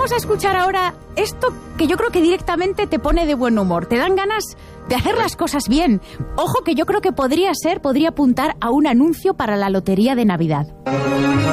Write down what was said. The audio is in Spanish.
vamos a escuchar ahora esto que yo creo que directamente te pone de buen humor. Te dan ganas de hacer las cosas bien. Ojo que yo creo que podría apuntar a un anuncio para la lotería de Navidad.